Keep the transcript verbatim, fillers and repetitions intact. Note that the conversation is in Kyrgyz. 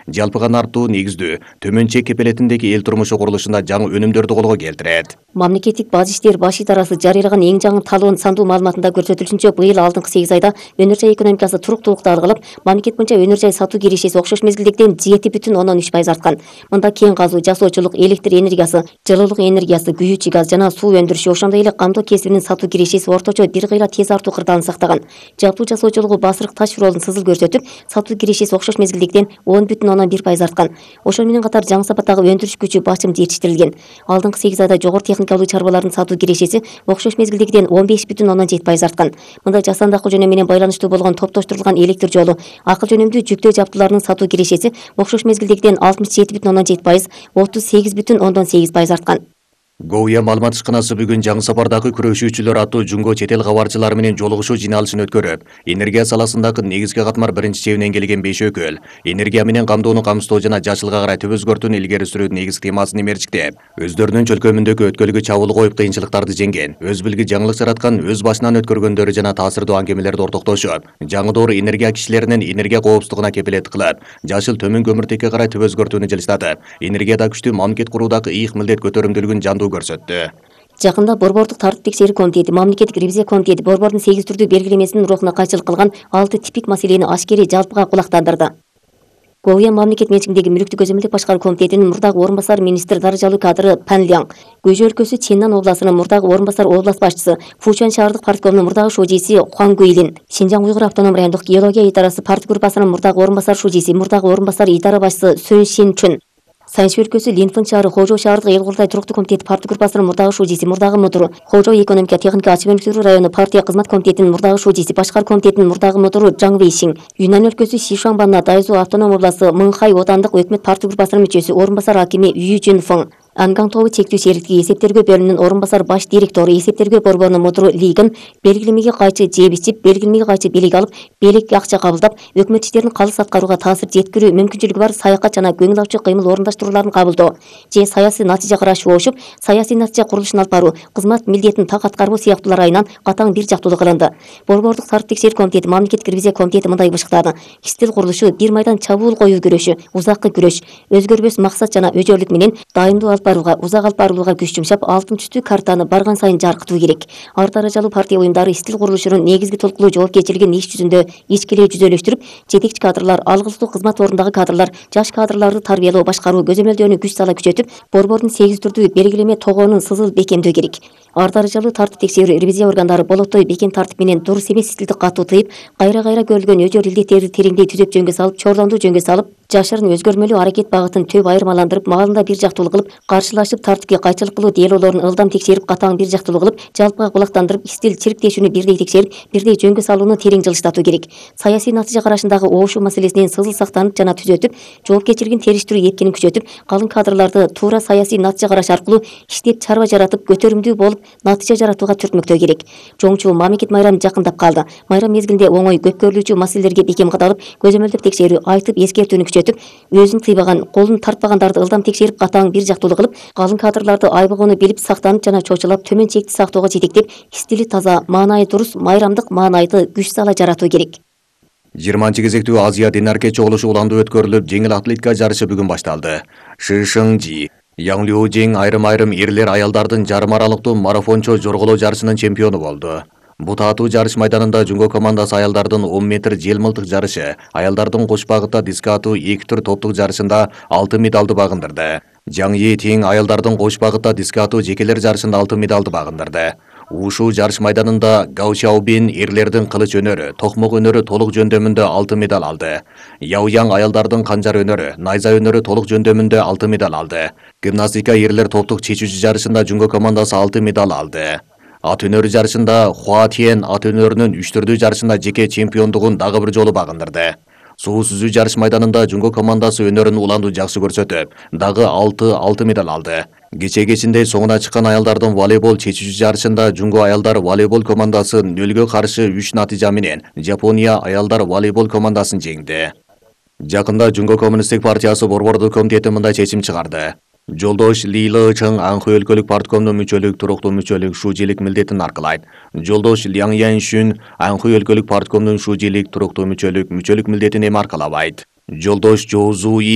жалпыган артуу негиздүү, төмөн чек кепелетиндеги эл турмушу курулушунда жаңы өнүмдөрдү колго келтирет. Мамлекеттик база иштер баш идарасы жарыялаган эң жаңы талоон сандуу маалыматында көрсөтүлүшүнчө, быйыл алдыңкы сегиз айда өнөр жай экономикасы туруктуулукту алгылап, мамлекет боюнча өнөр жай сатуу кирешеси окшош мезгилдегиден жети бүтүн ондон үч пайыз арткан. Мында кен казуу, жасоочулук, электр энергиясы, жылуулук энергиясы, күйүүчү газ жана суу өндүрүшү, ошондой эле камдоо кесибинин сатуу кирешеси орточо бир кыйла тез артуу кырдаалын сактаган. Жабдуу жасоочулугу басырык таш ролун сызыл көрсөтүп, сатуу кирешеси окшош мезгилдегиден он бүтүн ондон бир пайыз арткан. Ошол менен катар жаңы сапаттагы өндүрүш күчү басым жетиштирилген. Алдыңкы сегиз айда жогору техникалуу чарбалардын сатуу кирешеси окшош мезгилдегиден он беш бүтүн ондон жети пайыз арткан. Мында жасандык жөнөм менен байланыштуу болгон топтоштурулган электр жолу, акыл жөнөмдүү жүктөө жабдууларынын сатуу кирешеси окшош мезгилдегиден алтымыш жети бүтүн ондон жети пайыз, отуз сегиз бүтүн ондон сегиз пайыз арткан. Гоуя маалымат ишканасы бүгүн жаңы сапардагы күрөшүүчүлөр аттуу жунго чет эл кабарчылары менен жолугушуу жыйналышын өткөрүп, энергия саласындагы негизги катмар биринчи чебинен келген беш өкүл энергия менен камдоону камсыздоо жана жашылга карай төп өзгөртүүнү илгери сүрүүнүн негизги темасын эмерчиктеп, өздөрүнүн чөлкөмүндөгү өткөлгө чабуул коюп кыйынчылыктарды жеңген, өз билги жаңылык жараткан, өз башынан өткөргөндөрү жана таасирдуу аңгемелерди ортоктошуп, жаңы доор энергия кишилеринин энергия коопсуздугуна кепилет кылып, жашыл төмөн көмүртекке карай төп өзгөртүүнү жылыстатып, энергияда күчтүү мамлекет куруудагы ыйык милдет көтөрүмдүүлүгүн жандуу көрсөттү. Жакында Борбордук тартип текшерүү комитети, Мамлекеттик ревизия комитети Борбордун сегиз түрдүү белгилемесинин рухуна кайчылык кылган алты типик маселени ашкери жалпыга кулактандырды. Гоуя мамлекет менчигиндеги мүлүктү көзөмөлдөп башкаруу комитетинин мурдагы орун басар министр даражалуу кадры Пан Ляң, Гуйжу өлкөсү Ченнан областынын мурдагы орун басар область башчысы, Фучан шаардык парткомунун мурдагы шужиси Хуан Гуйлин, Шинжаң уйгур автоном райондук геология идарасы парт группасынын мурдагы орун басар шужиси, мурдагы орун басар идара башчысы Сун Шин Чун, Сайынчы өлкөсү Линфэн шаары Хожо шаардык эл курултай туруктуу комитети парт группасынын мурдагы шужиси, мурдагы мудуру, Хожо экономика техника ачык өнүктүрүү району партия кызмат комитетинин мурдагы шужиси, башкаруу комитетинин мурдагы мудуру Жаң Вейшиң, Юннан өлкөсү Сишуаңбанна Дайзу автоном областы Мыңхай отандык өкмөт парт группасынын мүчөсү, орун басар акими Ю Жун Фэн, Анган тобу чектүү шериктиги эсептергөө бөлүмүнүн орун басар баш директору, эсептергөө борборунун мудуру Лигин белгилемеге кайчы жеп ичип, белгилемеге кайчы бийлик алып, белек акча кабылдап, өкмөт иштерин калыс аткарууга таасир жеткирүү мүмкүнчүлүгү бар саякат жана көңүл ачуу кыймыл орундаштырууларын кабылдоо же саясий натыйжа карашып ошуп, саясий натыйжа курулушун алып баруу, кызмат милдетин так аткарбоо сыяктуулар айынан катаң бир жактуулуу кылынды. Борбордук тартип текшерүү комитети, Мамлекеттик ревизия комитети мындай бышыктады: иштил курулушу бир майдан чабуул коюу күрөшү, узаккы күрөш, өзгөрбөс максат жана өжөрлүк менен дайымдуу алып барууга, узак алып барууга күч жумшап, алтын түстүү картаны барган сайын жаркытуу керек. Ар даражалуу партия уюмдары иштил курулушунун негизги толкулуу жоопкерчилигин иш жүзүндө ичкилей жүзөлөштүрүп, жетекчи кадрлар, алгылыктуу кызмат ордундагы кадрлар, жаш кадрларды тарбиялоо, башкаруу, көзөмөлдөөнү күч сала күчөтүп, борбордун сегиз түрдүү белгилеме тогоонун сызыл бекемдөө керек. Ар даражалуу тартип текшерүү ревизия органдары болоттой бекем тартип менен дурус эмес истилди катуу тыйып, кайра кайра көрүлгөн өжөр илдеттерди тереңдей түзөп жөнгө салып, чорлондуу жөнгө салып, жашырын өзгөрмөлүү аракет багытын төп айырмаландырып, маалында бир жактуулуу кылып, каршылашып тартипке кайчылык кылуу делоолорун ылдам текшерип, катаң бир жактуулуу кылып, жалпыга кулактандырып, истил чирктешүүнү бирдей текшерип, бирдей жөнгө салууну терең жылыштатуу керек. Саясий натыйжа карашындагы оошуу маселесинен сызыл сактанып жана түзөтүп, жоопкерчилигин териштирүү эткенин күчөтүп, калың кадрларды туура саясий натыйжа караш аркылуу иштеп чарба жаратып, көтөрүмдүү болуп, натыйжа жаратууга түртмөктөө керек. Жоңчу мамлекет майрамы жакындап калды. Майрам мезгилинде оңой, көп көрүлүүчү маселелерге бекем кадалып, көзөмөлдөп текшерүү, айтып, эскертүүнү күчөтүп, өзүн тыйбаган, колун тартпагандарды ылдам текшерип, катаң бир жактуулуу кылып, калың кадрларды айбыгууну билип, сактанып жана чочулап, төмөн чекти сактоого жетектеп, стили таза, маанайы дурус, майрамдык маанайды күч сала жаратуу керек. жыйырманчы кезектүү Азия динарке чогулушу уланды өткөрүлүп, жеңил атлетика жарышы бүгүн башталды. Ши Шыңжи, Яң Лю-жиң айрым-айрым эрлер аялдардын жарым аралыктуу марафончо жорголоо жарышынын чемпиону болду. Бу татуу жарыш майданында жунго командасы аялдардын он метр жел мылтык жарышы, аялдардын кош багытта диск атуу эки түр топтук жарышында алтын медалды багындырды. Жаң Етиң аялдардын кош багытта диск атуу жекелер жарышында алтын медалды багындырды. Ушу жарыш майданында Гао Шаобин эрлердин кылыч өнөрү, токмок өнөрү толук жөндөмүндө алтын медаль алды. Яо Яң аялдардын канжар өнөрү, найза өнөрү толук жөндөмүндө алтын медаль алды. Гимнастика эрлер топтук чечүүчү жарышында жунго командасы алтын медаль алды. Ат өнөрү жарышында Хуа Тиен ат өнөрүнүн үч түрдүү жарышында жеке чемпиондугун дагы бир жолу багындырды. Суу сүзүү жарыш майданында жунго командасы өнөрүн уланду жакшы көрсөтүп, дагы алты алтын медаль алды. Кече кечинде соңуна чыккан аялдардын волейбол чечүүчү жарышында жунго аялдар волейбол командасы нөлгө каршы үч натыйжа менен Жапония аялдар волейбол командасын жеңди. Жакында жунго коммунисттик партиясы борбордук комитети мындай чечим чыгарды. Жолдош Ли Лычың Анхой өлкөлүк парткомдун мүчөлүк, туруктуу мүчөлүк, шуужилик милдетин аркылайт. Жолдош Ляң Яншүн Анхой өлкөлүк парткомдун шуужилик, туруктуу мүчөлүк, мүчөлүк милдетин эми аркалабайт. Жолдош Жоу Зуи